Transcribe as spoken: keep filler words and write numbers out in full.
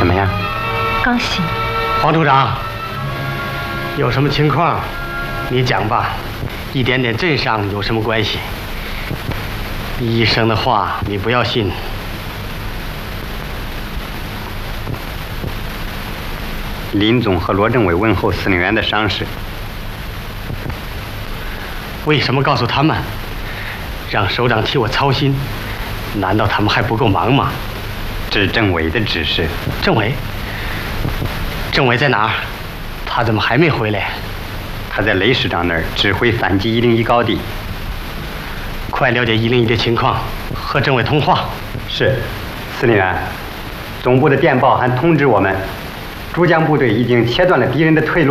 怎么样？ 刚醒。 黄处长，有什么情况，你讲吧。一点点阵伤有什么关系？医生的话你不要信。 林总和罗政委问候司令员的伤势。 为什么告诉他们，让首长替我操心？难道他们还不够忙吗？ 这是政委的指示。 政委？政委在哪儿？他怎么还没回来？ 他在雷师长那儿指挥反击一零一高地。 快了解一零一的情况，和政委通话。 是，司令员。总部的电报还通知我们，珠江部队已经切断了敌人的退路。